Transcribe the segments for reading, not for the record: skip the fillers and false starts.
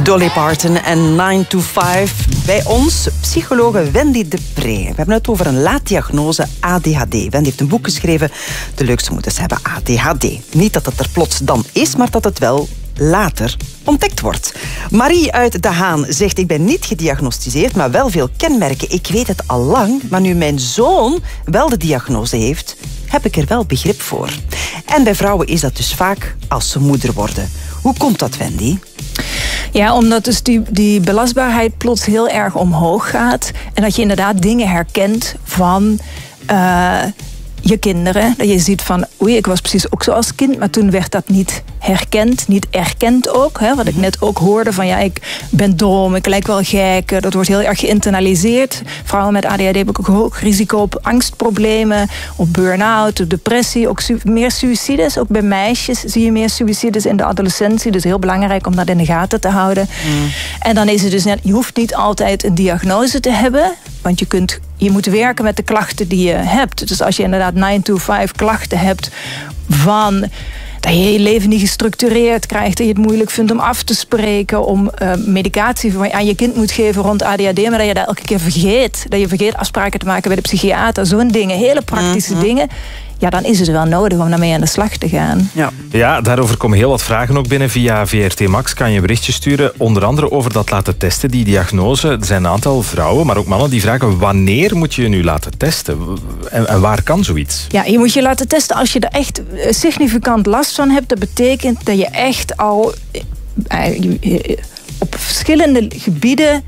Dolly Parton en 9 to 5. Bij ons psychologe Wendy de Pre. We hebben het over een laatdiagnose ADHD. Wendy heeft een boek geschreven, De leukste moeders hebben ADHD. Niet dat het er plots dan is, maar dat het wel later ontdekt wordt. Marie uit De Haan zegt: ik ben niet gediagnosticeerd, maar wel veel kenmerken. Ik weet het al lang, maar nu mijn zoon wel de diagnose heeft, heb ik er wel begrip voor. En bij vrouwen is dat dus vaak als ze moeder worden. Hoe komt dat, Wendy? Ja, omdat dus die belastbaarheid plots heel erg omhoog gaat. En dat je inderdaad dingen herkent van je kinderen. Dat je ziet van, oei, ik was precies ook zo als kind, maar toen werd dat niet herkend, niet erkend ook. Hè? Wat ik net ook hoorde van, ja, ik ben dom, ik lijk wel gek. Dat wordt heel erg geïnternaliseerd. Vrouwen met ADHD hebben ook een hoog risico op angstproblemen, op burn-out, op depressie, ook meer suïcides. Ook bij meisjes zie je meer suïcides in de adolescentie. Dus heel belangrijk om dat in de gaten te houden. En dan is het dus net, je hoeft niet altijd een diagnose te hebben, want je moet werken met de klachten die je hebt. Dus als je inderdaad 9 to 5 klachten hebt van dat je je leven niet gestructureerd krijgt, dat je het moeilijk vindt om af te spreken, om medicatie aan je kind moet geven rond ADHD, maar dat je dat elke keer vergeet. Dat je vergeet afspraken te maken bij de psychiater. Zo'n dingen, hele praktische dingen. Ja, dan is het wel nodig om daarmee aan de slag te gaan. Ja, daarover komen heel wat vragen ook binnen. Via VRT Max kan je een berichtje sturen. Onder andere over dat laten testen, die diagnose. Er zijn een aantal vrouwen, maar ook mannen die vragen: wanneer moet je je nu laten testen? En waar kan zoiets? Ja, je moet je laten testen als je er echt significant last van hebt. Dat betekent dat je echt al op verschillende gebieden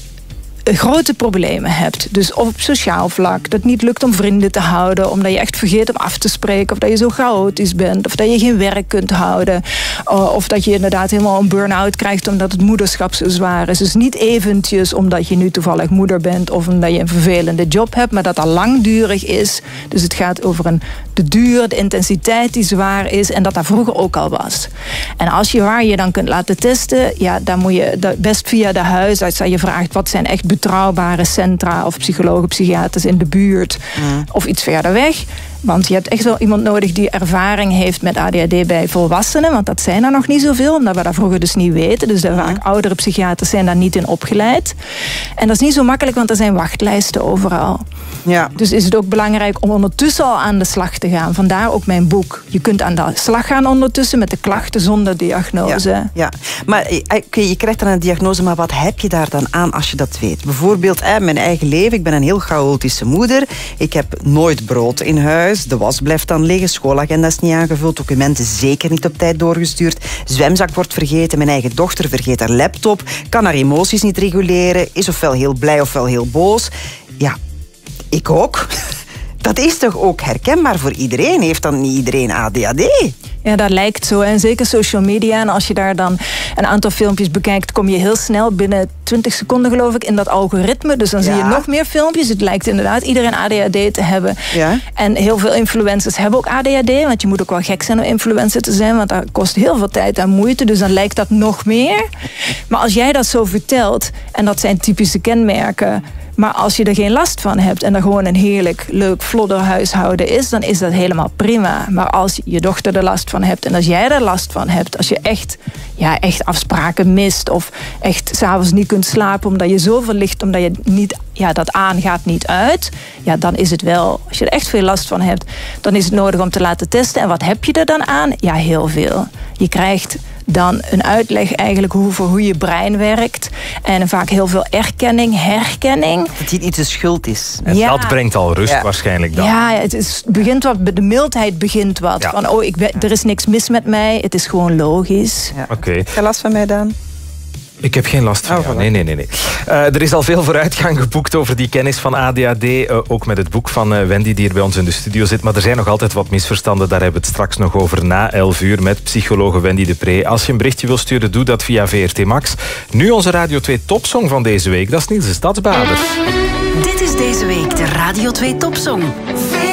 grote problemen hebt. Dus of op sociaal vlak, dat het niet lukt om vrienden te houden, omdat je echt vergeet om af te spreken, of dat je zo chaotisch bent, of dat je geen werk kunt houden, of dat je inderdaad helemaal een burn-out krijgt omdat het moederschap zo zwaar is. Dus niet eventjes omdat je nu toevallig moeder bent of omdat je een vervelende job hebt, maar dat dat langdurig is. Dus het gaat over de duur, de intensiteit die zwaar is en dat vroeger ook al was. En waar je dan kunt laten testen, ja, dan moet je best via de huisarts, als je vraagt wat zijn echt betrouwbare centra of psychologen, psychiaters in de buurt of iets verder weg. Want je hebt echt wel iemand nodig die ervaring heeft met ADHD bij volwassenen. Want dat zijn er nog niet zoveel, omdat we dat vroeger dus niet weten. Dus vaak oudere psychiaters zijn daar niet in opgeleid. En dat is niet zo makkelijk, want er zijn wachtlijsten overal. Ja. Dus is het ook belangrijk om ondertussen al aan de slag te gaan. Vandaar ook mijn boek. Je kunt aan de slag gaan ondertussen met de klachten zonder diagnose. Ja. Maar je krijgt dan een diagnose, maar wat heb je daar dan aan als je dat weet? Bijvoorbeeld mijn eigen leven. Ik ben een heel chaotische moeder. Ik heb nooit brood in huis. De was blijft dan liggen, schoolagenda is niet aangevuld, documenten zeker niet op tijd doorgestuurd, zwemzak wordt vergeten, mijn eigen dochter vergeet haar laptop, kan haar emoties niet reguleren, is ofwel heel blij ofwel heel boos. Ja, ik ook. Dat is toch ook herkenbaar voor iedereen? Heeft dan niet iedereen ADHD? Ja, dat lijkt zo. En zeker social media. En als je daar dan een aantal filmpjes bekijkt, kom je heel snel binnen 20 seconden, geloof ik, in dat algoritme. Dus dan zie je nog meer filmpjes. Het lijkt inderdaad iedereen ADHD te hebben. Ja. En heel veel influencers hebben ook ADHD. Want je moet ook wel gek zijn om influencer te zijn. Want dat kost heel veel tijd en moeite. Dus dan lijkt dat nog meer. Maar als jij dat zo vertelt, en dat zijn typische kenmerken, maar als je er geen last van hebt en er gewoon een heerlijk, leuk, vlodder huishouden is, dan is dat helemaal prima. Maar als je dochter er last van hebt en als jij er last van hebt, als je echt afspraken mist of echt 's avonds niet kunt slapen omdat je zoveel ligt, omdat je niet, dat aangaat niet uit, dan is het wel, als je er echt veel last van hebt, dan is het nodig om te laten testen. En wat heb je er dan aan? Ja, heel veel. Je krijgt dan een uitleg eigenlijk hoe je brein werkt. En vaak heel veel erkenning, herkenning. Dat het niet de schuld is. En dat brengt al rust waarschijnlijk dan. Ja, begint wat, de mildheid begint wat. Ja. Van, er is niks mis met mij, het is gewoon logisch. Ja. Heb je last van mij, Daan? Ik heb geen last van jou. Nee. Er is al veel vooruitgang geboekt over die kennis van ADHD. Ook met het boek van Wendy, die hier bij ons in de studio zit. Maar er zijn nog altijd wat misverstanden. Daar hebben we het straks nog over na 11 uur met psychologe Wendy de Pre. Als je een berichtje wil sturen, doe dat via VRT Max. Nu onze Radio 2 topsong van deze week. Dat is Niels de Stadsbader. Dit is deze week de Radio 2 topsong.